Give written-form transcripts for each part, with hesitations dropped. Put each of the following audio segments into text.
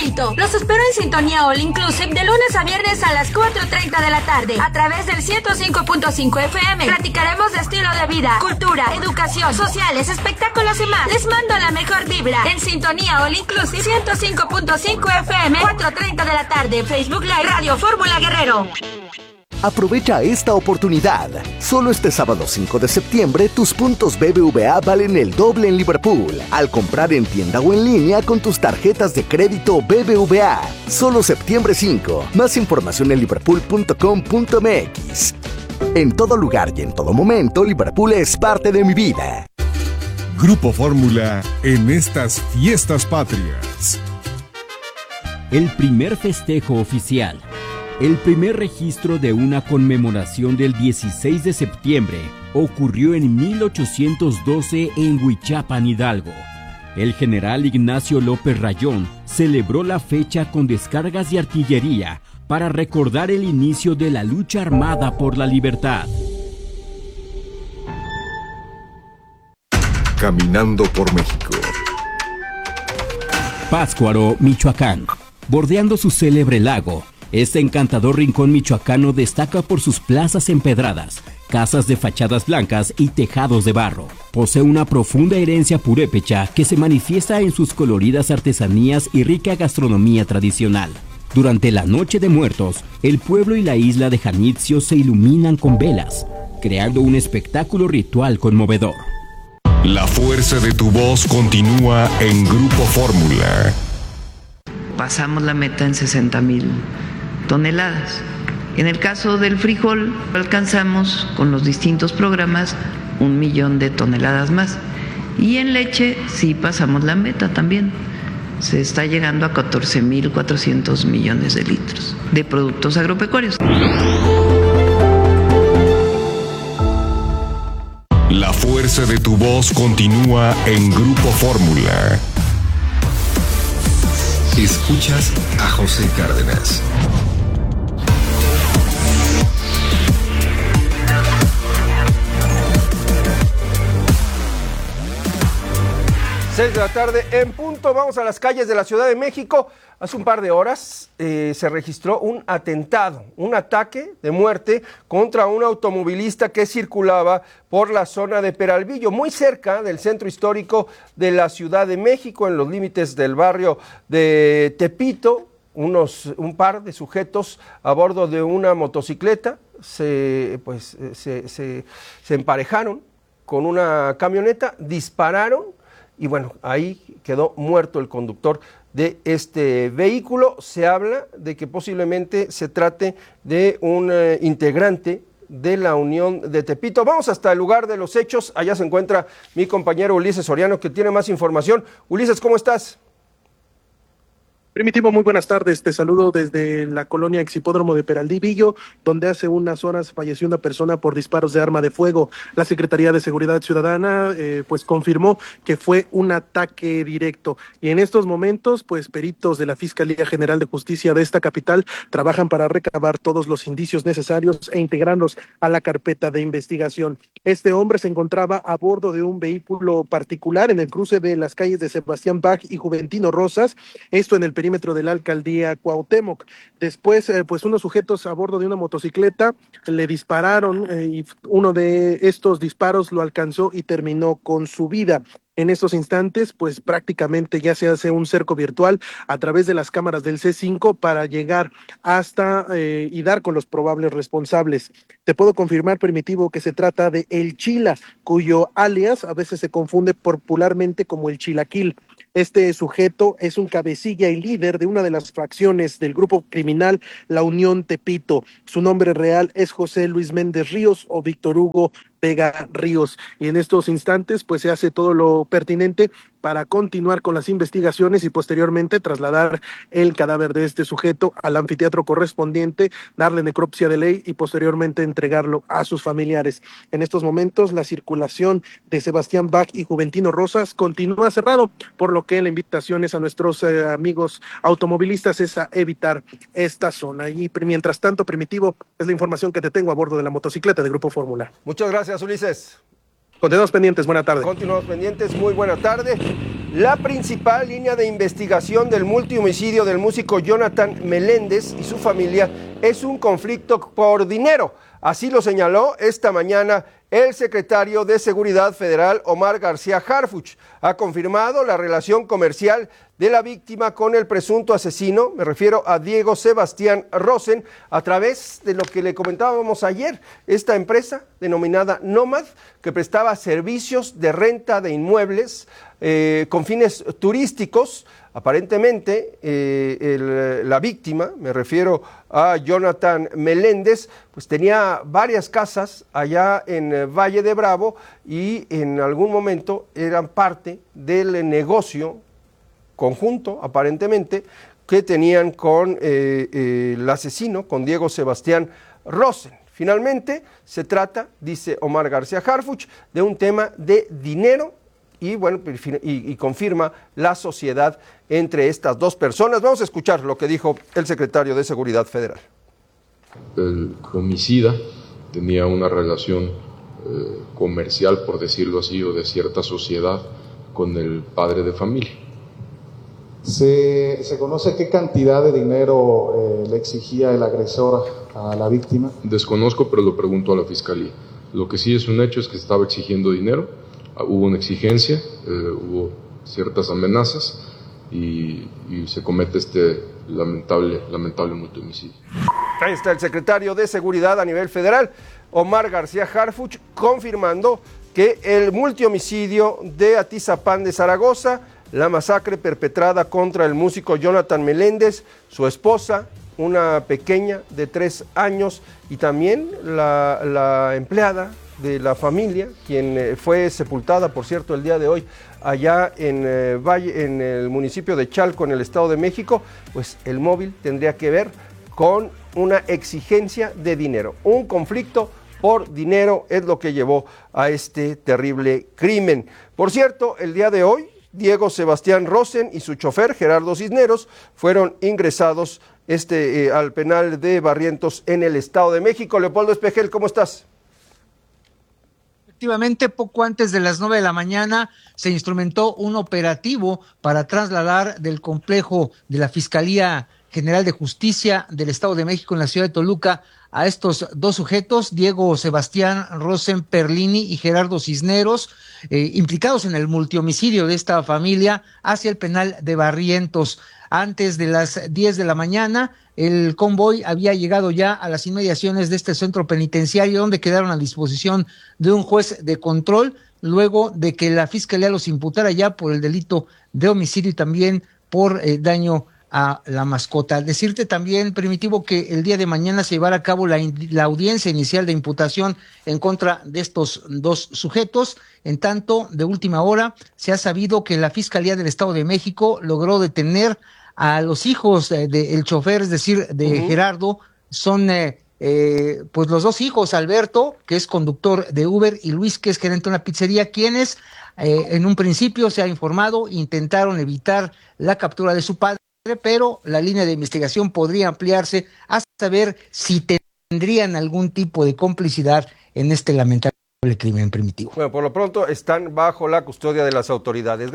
Tepito. Los espero en Sintonía All Inclusive de lunes a viernes a las 4:30 de la tarde a través del 105.5 FM. Platicaremos de estilo de vida, cultura, educación, sociales, espectáculos y más. Les mando la mejor vibra en Sintonía All Inclusive 105.5 FM, 4:30 de la tarde. Facebook Live Radio Fórmula Guerrero. Aprovecha esta oportunidad. Solo este sábado 5 de septiembre, tus puntos BBVA valen el doble en Liverpool al comprar en tienda o en línea con tus tarjetas de crédito BBVA. Solo septiembre 5. Más información en liverpool.com.mx. En todo lugar y en todo momento, Liverpool es parte de mi vida. Grupo Fórmula en estas fiestas patrias. El primer festejo oficial. El primer registro de una conmemoración del 16 de septiembre ocurrió en 1812 en Huichapan, Hidalgo. El general Ignacio López Rayón celebró la fecha con descargas de artillería para recordar el inicio de la lucha armada por la libertad. Caminando por México. Pátzcuaro, Michoacán. Bordeando su célebre lago, este encantador rincón michoacano destaca por sus plazas empedradas, casas de fachadas blancas y tejados de barro. Posee una profunda herencia purépecha que se manifiesta en sus coloridas artesanías y rica gastronomía tradicional. Durante la Noche de Muertos, el pueblo y la isla de Janitzio se iluminan con velas, creando un espectáculo ritual conmovedor. La fuerza de tu voz continúa en Grupo Fórmula. Pasamos la meta en 60,000 toneladas. En el caso del frijol, alcanzamos con los distintos programas 1,000,000 de toneladas más. Y en leche sí pasamos la meta también. Se está llegando a 14,400 millones de litros de productos agropecuarios. La fuerza de tu voz continúa en Grupo Fórmula. Escuchas a José Cárdenas. Seis de la tarde en punto, vamos a las calles de la Ciudad de México. Hace un par de horas se registró un atentado, un ataque de muerte contra un automovilista que circulaba por la zona de Peralvillo, muy cerca del centro histórico de la Ciudad de México, en los límites del barrio de Tepito. Un par de sujetos a bordo de una motocicleta se emparejaron con una camioneta, dispararon. Y bueno, ahí quedó muerto el conductor de este vehículo. Se habla de que posiblemente se trate de un integrante de la Unión de Tepito. Vamos hasta el lugar de los hechos. Allá se encuentra mi compañero Ulises Soriano, que tiene más información. Ulises, ¿cómo estás? Primitivo, muy buenas tardes. Te saludo desde la colonia Exhipódromo de Peralvillo, donde hace unas horas falleció una persona por disparos de arma de fuego. La Secretaría de Seguridad Ciudadana pues confirmó que fue un ataque directo. Y en estos momentos, pues peritos de la Fiscalía General de Justicia de esta capital trabajan para recabar todos los indicios necesarios e integrarlos a la carpeta de investigación. Este hombre se encontraba a bordo de un vehículo particular en el cruce de las calles de Sebastián Bach y Juventino Rosas, esto en el perímetro de la alcaldía Cuauhtémoc. Después, pues unos sujetos a bordo de una motocicleta le dispararon y uno de estos disparos lo alcanzó y terminó con su vida. En estos instantes, pues prácticamente ya se hace un cerco virtual a través de las cámaras del C5 para llegar hasta y dar con los probables responsables. Te puedo confirmar, Primitivo, que se trata de El Chila, cuyo alias a veces se confunde popularmente como el Chilaquil. Este sujeto es un cabecilla y líder de una de las fracciones del grupo criminal La Unión Tepito. Su nombre real es José Luis Méndez Ríos o Víctor Hugo Vega Ríos, y en estos instantes pues se hace todo lo pertinente para continuar con las investigaciones y posteriormente trasladar el cadáver de este sujeto al anfiteatro correspondiente, darle necropsia de ley y posteriormente entregarlo a sus familiares. En estos momentos la circulación de Sebastián Bach y Juventino Rosas continúa cerrado, por lo que la invitación es a nuestros amigos automovilistas es a evitar esta zona. Y mientras tanto, Primitivo, es la información que te tengo a bordo de la motocicleta de Grupo Fórmula. Muchas gracias, Ulises. Continuamos pendientes, buena tarde. Continuamos pendientes, muy buena tarde. La principal línea de investigación del multihomicidio del músico Jonathan Meléndez y su familia es un conflicto por dinero. Así lo señaló esta mañana el secretario de Seguridad Federal, Omar García Harfuch. Ha confirmado la relación comercial de la víctima con el presunto asesino, me refiero a Diego Sebastián Rosen, a través de lo que le comentábamos ayer, esta empresa denominada Nomad, que prestaba servicios de renta de inmuebles con fines turísticos. Aparentemente, la víctima, me refiero a Jonathan Meléndez, pues tenía varias casas allá en Valle de Bravo y en algún momento eran parte del negocio conjunto, aparentemente, que tenían con el asesino, con Diego Sebastián Rosen. Finalmente, se trata, dice Omar García Harfuch, de un tema de dinero y, bueno, y confirma la sociedad entre estas dos personas. Vamos a escuchar lo que dijo el secretario de Seguridad Federal. El homicida tenía una relación comercial, por decirlo así, o de cierta sociedad con el padre de familia. ¿Se conoce qué cantidad de dinero le exigía el agresor a la víctima? Desconozco, pero lo pregunto a la fiscalía. Lo que sí es un hecho es que estaba exigiendo dinero, hubo una exigencia, hubo ciertas amenazas y se comete este lamentable multihomicidio. Ahí está el secretario de Seguridad a nivel federal, Omar García Harfuch, confirmando que el multihomicidio de Atizapán de Zaragoza, la masacre perpetrada contra el músico Jonathan Meléndez, su esposa, una pequeña de 3 años, y también la empleada de la familia, quien fue sepultada, por cierto, el día de hoy, allá en el municipio de Chalco, en el Estado de México, pues el móvil tendría que ver con una exigencia de dinero. Un conflicto por dinero es lo que llevó a este terrible crimen. Por cierto, el día de hoy, Diego Sebastián Rosen y su chofer, Gerardo Cisneros, fueron ingresados al penal de Barrientos en el Estado de México. Leopoldo Espejel, ¿cómo estás? Efectivamente, poco antes de las 9 de la mañana se instrumentó un operativo para trasladar del complejo de la Fiscalía General de Justicia del Estado de México en la ciudad de Toluca a estos dos sujetos, Diego Sebastián Rosen Perlini y Gerardo Cisneros, implicados en el multihomicidio de esta familia, hacia el penal de Barrientos. Antes de las 10 de la mañana, el convoy había llegado ya a las inmediaciones de este centro penitenciario, donde quedaron a disposición de un juez de control, luego de que la Fiscalía los imputara ya por el delito de homicidio y también por daño a la mascota. Decirte también, Primitivo, que el día de mañana se llevará a cabo la audiencia inicial de imputación en contra de estos dos sujetos. En tanto, de última hora, se ha sabido que la Fiscalía del Estado de México logró detener a los hijos del chofer, es decir, de Gerardo. Son pues los dos hijos, Alberto, que es conductor de Uber, y Luis, que es gerente de una pizzería, quienes en un principio, se ha informado, intentaron evitar la captura de su padre, pero la línea de investigación podría ampliarse hasta ver si tendrían algún tipo de complicidad en este lamentable crimen, Primitivo. Bueno, por lo pronto están bajo la custodia de las autoridades.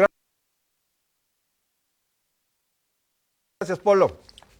Gracias, Polo.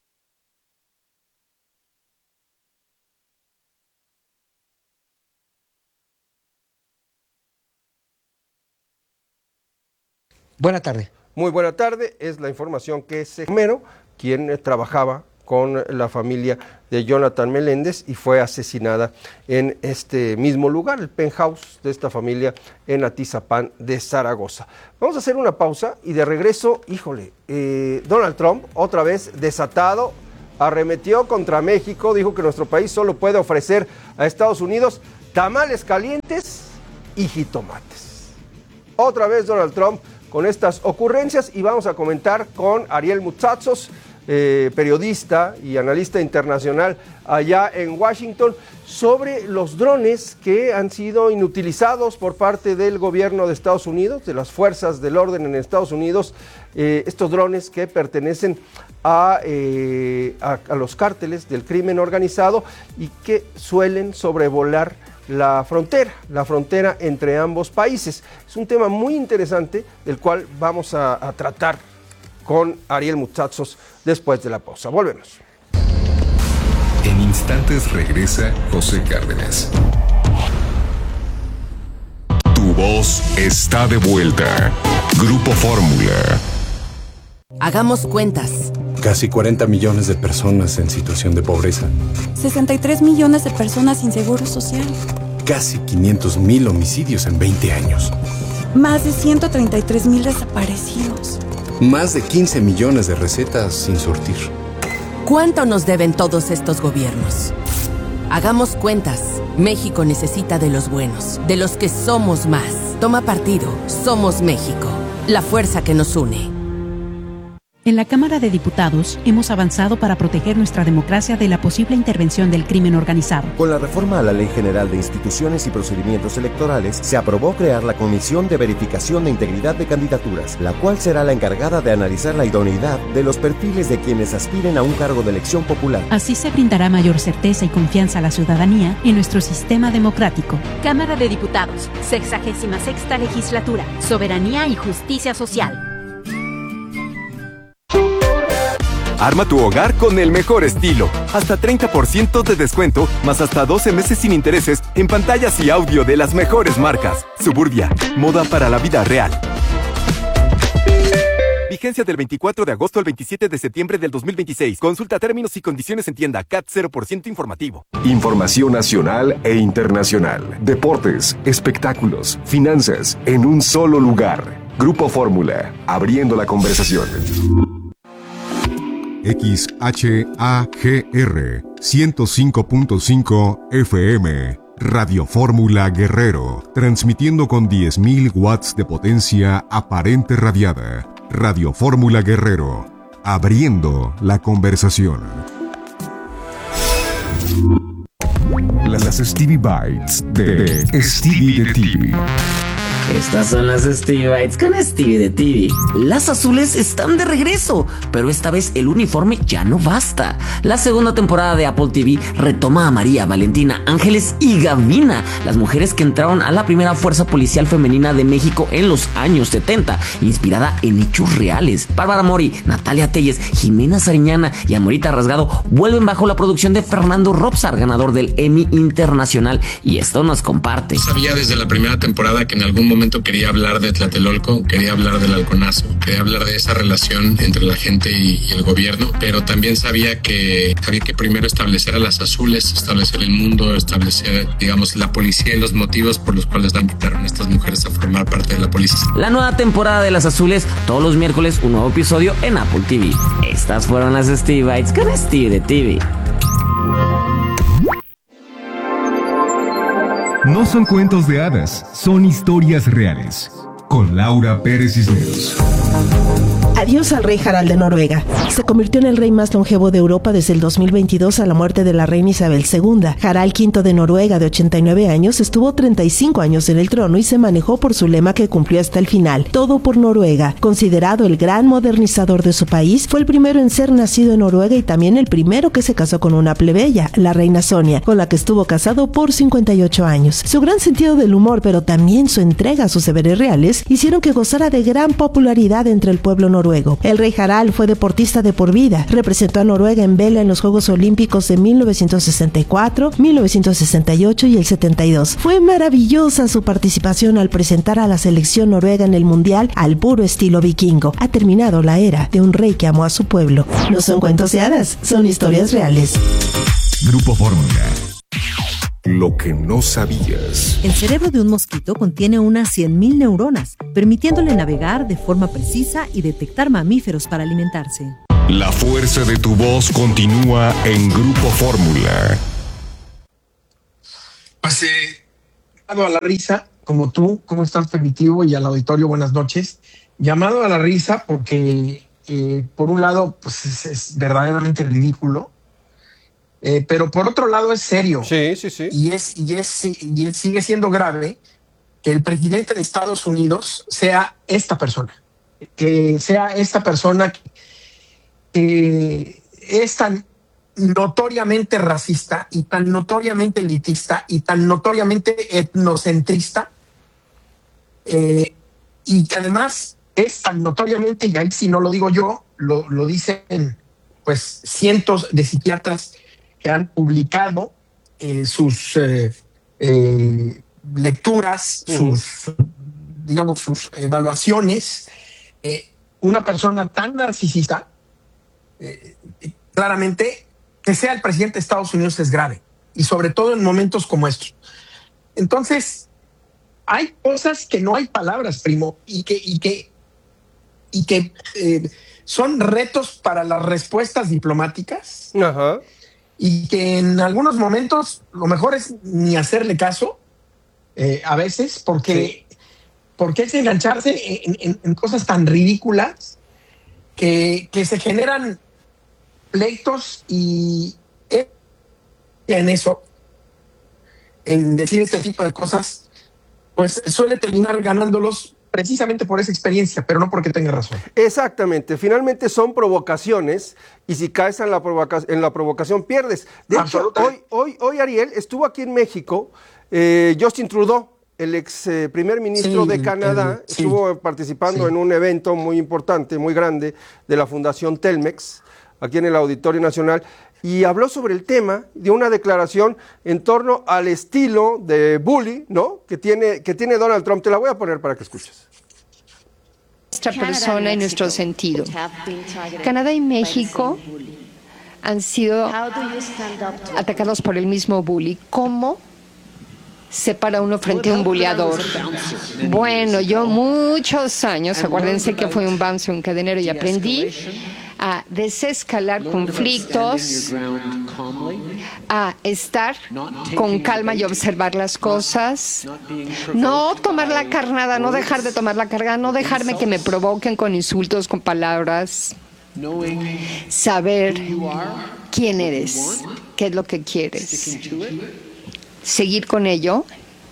Buena tarde. Muy buena tarde, es la información que se Romero, quien trabajaba con la familia de Jonathan Meléndez y fue asesinada en este mismo lugar, el penthouse de esta familia en Atizapán de Zaragoza. Vamos a hacer una pausa y de regreso, Donald Trump, otra vez desatado, arremetió contra México, dijo que nuestro país solo puede ofrecer a Estados Unidos tamales calientes y jitomates. Otra vez Donald Trump con estas ocurrencias, y vamos a comentar con Ariel Mutsatsos, periodista y analista internacional allá en Washington, sobre los drones que han sido inutilizados por parte del gobierno de Estados Unidos, de las fuerzas del orden en Estados Unidos, estos drones que pertenecen a los cárteles del crimen organizado y que suelen sobrevolar la frontera entre ambos países. Es un tema muy interesante del cual vamos a tratar con Ariel Mutsatzos después de la pausa. Volvemos. En instantes regresa José Cárdenas. Tu voz está de vuelta. Grupo Fórmula. Hagamos cuentas. Casi 40 millones de personas en situación de pobreza. 63 millones de personas sin seguro social. Casi 500,000 homicidios en 20 años. Más de 133,000 desaparecidos. Más de 15 millones de recetas sin surtir. ¿Cuánto nos deben todos estos gobiernos? Hagamos cuentas. México necesita de los buenos, de los que somos más. Toma partido. Somos México. La fuerza que nos une. En la Cámara de Diputados hemos avanzado para proteger nuestra democracia de la posible intervención del crimen organizado. Con la reforma a la Ley General de Instituciones y Procedimientos Electorales, se aprobó crear la Comisión de Verificación de Integridad de Candidaturas, la cual será la encargada de analizar la idoneidad de los perfiles de quienes aspiren a un cargo de elección popular. Así se brindará mayor certeza y confianza a la ciudadanía en nuestro sistema democrático. Cámara de Diputados, 66ª Legislatura, Soberanía y Justicia Social. Arma tu hogar con el mejor estilo. Hasta 30% de descuento, más hasta 12 meses sin intereses en pantallas y audio de las mejores marcas. Suburbia, moda para la vida real. Vigencia del 24 de agosto al 27 de septiembre del 2026. Consulta términos y condiciones en tienda. CAT 0% informativo. Información nacional e internacional. Deportes, espectáculos, finanzas, en un solo lugar. Grupo Fórmula, abriendo la conversación. XHAGR 105.5 FM, Radio Fórmula Guerrero, transmitiendo con 10.000 watts de potencia aparente radiada. Radio Fórmula Guerrero, abriendo la conversación. Las Stevie Bites de Stevie de TV. Estas son las Stevie Bites con Stevie de TV. Las azules están de regreso, pero esta vez el uniforme ya no basta. La segunda temporada de Apple TV retoma a María, Valentina, Ángeles y Gavina, las mujeres que entraron a la primera fuerza policial femenina de México en los años 70, inspirada en hechos reales. Bárbara Mori, Natalia Telles, Jimena Sariñana y Amorita Rasgado vuelven bajo la producción de Fernando Robsar, ganador del Emmy Internacional, y esto nos comparte. Sabía desde la primera temporada que en algún momento quería hablar de Tlatelolco, quería hablar del Halconazo, quería hablar de esa relación entre la gente y el gobierno, pero también sabía que primero establecer a las azules, establecer el mundo, establecer, digamos, la policía y los motivos por los cuales la invitaron a estas mujeres a formar parte de la policía. La nueva temporada de Las Azules, todos los miércoles un nuevo episodio en Apple TV. Estas fueron las Stevie Bites con Stevie de TV. No son cuentos de hadas, son historias reales. Con Laura Pérez Cisneros. Adiós al rey Harald de Noruega. Se convirtió en el rey más longevo de Europa desde el 2022 a la muerte de la reina Isabel II. Harald V de Noruega, de 89 años, estuvo 35 años en el trono y se manejó por su lema que cumplió hasta el final: todo por Noruega. Considerado el gran modernizador de su país, fue el primero en ser nacido en Noruega y también el primero que se casó con una plebeya, la reina Sonia, con la que estuvo casado por 58 años. Su gran sentido del humor, pero también su entrega a sus deberes reales, hicieron que gozara de gran popularidad entre el pueblo noruego. El rey Harald fue deportista de por vida. Representó a Noruega en vela en los Juegos Olímpicos de 1964, 1968 y el 72. Fue maravillosa su participación al presentar a la selección noruega en el Mundial al puro estilo vikingo. Ha terminado la era de un rey que amó a su pueblo. No son cuentos de hadas, son historias reales. Grupo Fórmula. Lo que no sabías. El cerebro de un mosquito contiene unas 100.000 neuronas, permitiéndole navegar de forma precisa y detectar mamíferos para alimentarse. La fuerza de tu voz continúa en Grupo Fórmula. Pase llamado a la risa, como tú, ¿cómo estás, Primitivo? Y al auditorio, buenas noches. Llamado a la risa porque, por un lado, pues es verdaderamente ridículo. Pero por otro lado es serio. Sí. Y sigue siendo grave que el presidente de Estados Unidos sea esta persona. Que sea esta persona que es tan notoriamente racista y tan notoriamente elitista y tan notoriamente etnocentrista, y que además es tan notoriamente, y ahí si no lo digo yo, lo dicen pues cientos de psiquiatras que han publicado sus lecturas, sus evaluaciones. Una persona tan narcisista, claramente, que sea el presidente de Estados Unidos es grave, y sobre todo en momentos como estos. Entonces, hay cosas que no hay palabras, primo, y que son retos para las respuestas diplomáticas. Ajá. Y que en algunos momentos lo mejor es ni hacerle caso, a veces, porque es engancharse en cosas tan ridículas que se generan pleitos, y en eso, en decir este tipo de cosas, pues suele terminar ganándolos precisamente por esa experiencia, pero no porque tenga razón. Exactamente, finalmente son provocaciones, y si caes en la provocación pierdes. De hecho, hoy Ariel estuvo aquí en México, Justin Trudeau, el ex primer ministro de Canadá, estuvo participando en un evento muy importante, muy grande, de la Fundación Telmex, aquí en el Auditorio Nacional, y habló sobre el tema, dio una declaración en torno al estilo de bully, ¿no?, que tiene Donald Trump. Te la voy a poner para que escuches. Nuestra persona y nuestro sentido. Canadá y México han sido atacados por el mismo bully. ¿Cómo se para uno frente a un buleador? Bueno, yo muchos años, acuérdense que fui un bouncer, un cadenero, y aprendí a desescalar conflictos, a estar con calma y observar las cosas, no tomar la carnada, no dejar de tomar la carga, no dejarme que me provoquen con insultos, con palabras, saber quién eres, qué es lo que quieres, seguir con ello,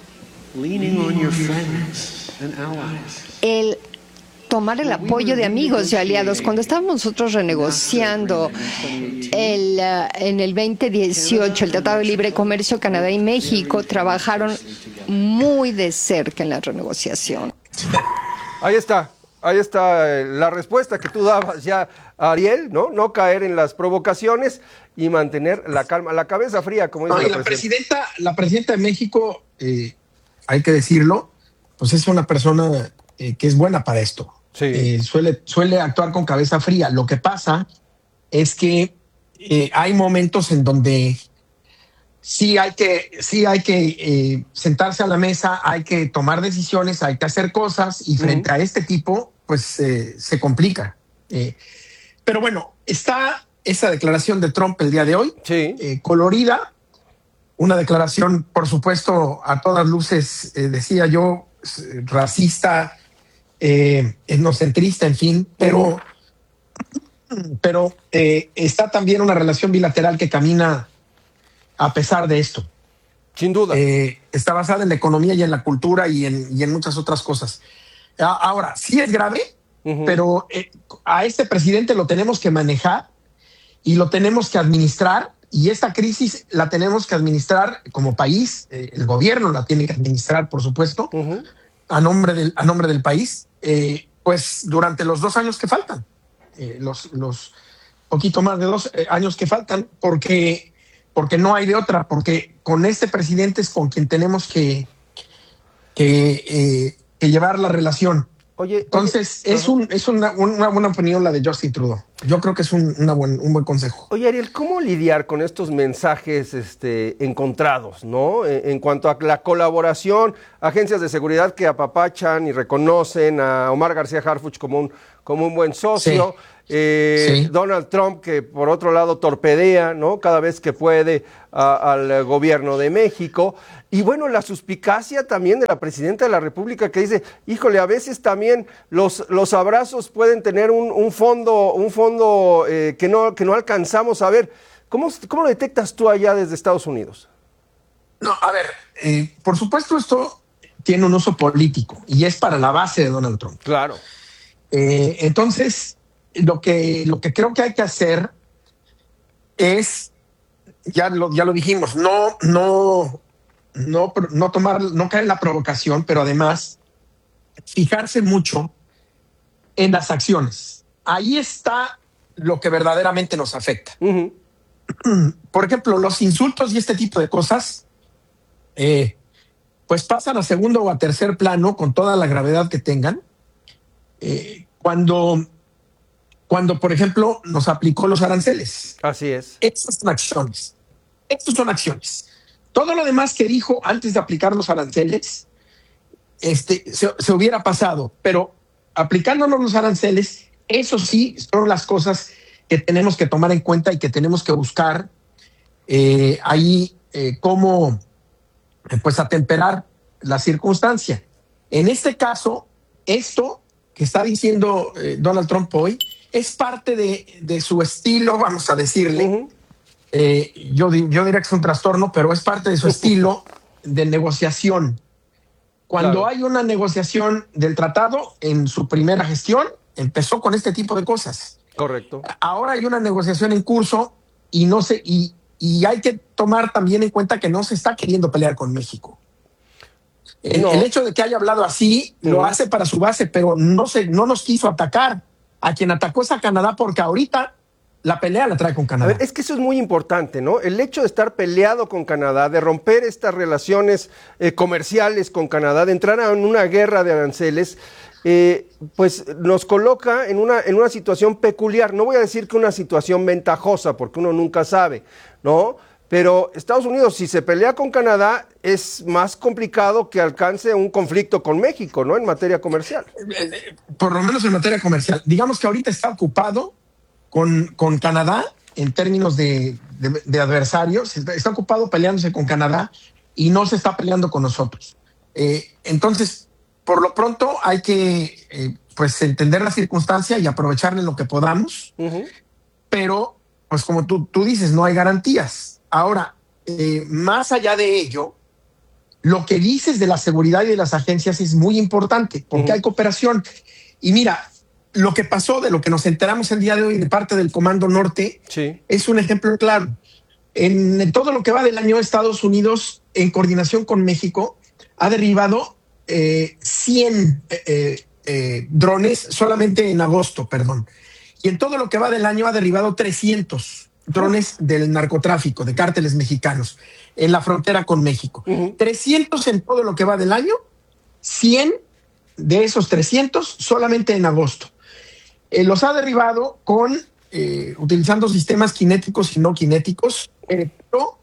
el tomar el apoyo de amigos y aliados. Cuando estábamos nosotros renegociando en el 2018 el Tratado de Libre Comercio, Canadá y México trabajaron muy de cerca en la renegociación. Ahí está la respuesta que tú dabas ya, Ariel, ¿no? No caer en las provocaciones y mantener la calma, la cabeza fría, como dice la presidenta de México, hay que decirlo, pues es una persona que es buena para esto. Sí. Suele actuar con cabeza fría. Lo que pasa es que hay momentos en donde sí hay que sentarse a la mesa, hay que tomar decisiones, hay que hacer cosas, y frente a este tipo, pues se complica. Pero bueno, está esa declaración de Trump el día de hoy, colorida, una declaración, por supuesto, a todas luces, decía yo, racista, etnocentrista, en fin, pero está también una relación bilateral que camina a pesar de esto. Sin duda. Está basada en la economía y en la cultura y en muchas otras cosas. Ahora, sí es grave, pero a este presidente lo tenemos que manejar y lo tenemos que administrar, y esta crisis la tenemos que administrar como país. El gobierno la tiene que administrar, por supuesto, a nombre del país, pues durante los 2 años que faltan, los poquito más de 2 años que faltan, porque no hay de otra, porque con este presidente es con quien tenemos que llevar la relación. Entonces, es una buena opinión la de Justin Trudeau. Yo creo que es un buen consejo. Oye, Ariel, ¿cómo lidiar con estos mensajes encontrados, ¿no? En cuanto a la colaboración, agencias de seguridad que apapachan y reconocen a Omar García Harfuch como un buen socio, Donald Trump, que por otro lado torpedea, ¿no?, cada vez que puede al gobierno de México, y bueno, la suspicacia también de la presidenta de la República, que dice, híjole, a veces también los abrazos pueden tener un fondo que no alcanzamos a ver. ¿Cómo lo detectas tú allá desde Estados Unidos? No, a ver, por supuesto esto tiene un uso político y es para la base de Donald Trump. Claro. Entonces, lo que creo que hay que hacer es ya lo dijimos, no caer en la provocación, pero además fijarse mucho en las acciones. Ahí está lo que verdaderamente nos afecta. Uh-huh. Por ejemplo, los insultos y este tipo de cosas, pues pasan a segundo o a tercer plano con toda la gravedad que tengan. Cuando, por ejemplo, nos aplicó los aranceles. Así es. Estas son acciones. Todo lo demás que dijo antes de aplicar los aranceles, se hubiera pasado, pero aplicándonos los aranceles, eso sí son las cosas que tenemos que tomar en cuenta y que tenemos que buscar cómo pues atemperar la circunstancia. En este caso, esto que está diciendo Donald Trump hoy es parte de su estilo, vamos a decirle. Uh-huh. Yo diría que es un trastorno, pero es parte de su estilo de negociación. Cuando hay una negociación del tratado, en su primera gestión, empezó con este tipo de cosas. Correcto. Ahora hay una negociación en curso y hay que tomar también en cuenta que no se está queriendo pelear con México. El hecho de que haya hablado así lo hace para su base, pero no nos quiso atacar. A quien atacó es a Canadá, porque ahorita la pelea la trae con Canadá. A ver, es que eso es muy importante, ¿no? El hecho de estar peleado con Canadá, de romper estas relaciones comerciales con Canadá, de entrar en una guerra de aranceles, pues nos coloca en una situación peculiar. No voy a decir que una situación ventajosa, porque uno nunca sabe, ¿no? Pero Estados Unidos, si se pelea con Canadá, es más complicado que alcance un conflicto con México, ¿no? En materia comercial. Por lo menos en materia comercial. Digamos que ahorita está ocupado con Canadá en términos de adversarios. Está ocupado peleándose con Canadá y no se está peleando con nosotros. Entonces, por lo pronto hay que pues entender la circunstancia y aprovecharle lo que podamos. Uh-huh. Pero, pues como tú dices, no hay garantías. Ahora, más allá de ello, lo que dices de la seguridad y de las agencias es muy importante, porque hay cooperación. Y mira, lo que pasó, de lo que nos enteramos el día de hoy de parte del Comando Norte, es un ejemplo claro. En todo lo que va del año, Estados Unidos, en coordinación con México, ha derribado 100 drones solamente en agosto, Y en todo lo que va del año ha derribado 300 drones del narcotráfico, de cárteles mexicanos, en la frontera con México. 300 en todo lo que va del año, 100 de esos 300 solamente en agosto. Los ha derribado utilizando sistemas cinéticos y no cinéticos, pero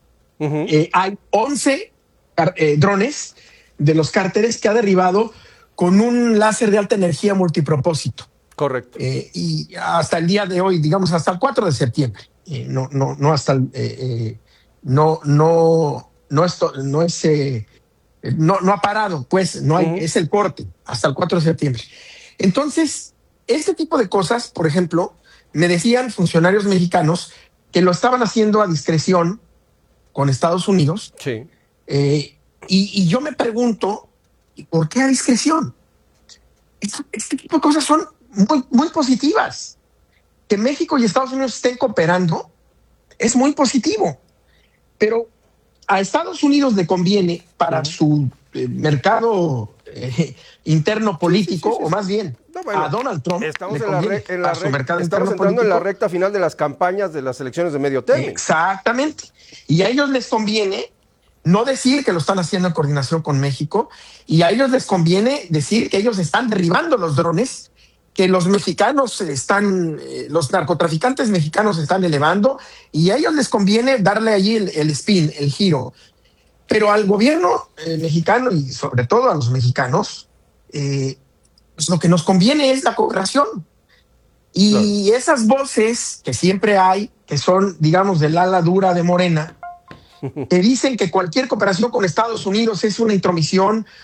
hay 11 drones de los cárteles que ha derribado con un láser de alta energía multipropósito. Correcto. Y hasta el día de hoy, digamos hasta el 4 de septiembre, no ha parado, pues no hay, es el corte hasta el 4 de septiembre. Entonces, este tipo de cosas, por ejemplo, me decían funcionarios mexicanos que lo estaban haciendo a discreción con Estados Unidos. Sí. Y yo me pregunto, ¿por qué a discreción? Este tipo de cosas son muy, muy positivas. Que México y Estados Unidos estén cooperando es muy positivo, pero a Estados Unidos le conviene para su mercado interno político, o más bien a Donald Trump. Estamos entrando en la recta final de las campañas de las elecciones de medio término. Exactamente. Y a ellos les conviene no decir que lo están haciendo en coordinación con México, y a ellos les conviene decir que ellos están derribando los drones que los mexicanos los narcotraficantes mexicanos están elevando, y a ellos les conviene darle allí el spin, el giro. Pero al gobierno mexicano, y sobre todo a los mexicanos, pues lo que nos conviene es la cooperación. Y esas voces que siempre hay, que son, digamos, del ala dura de Morena, que dicen que cualquier cooperación con Estados Unidos es una intromisión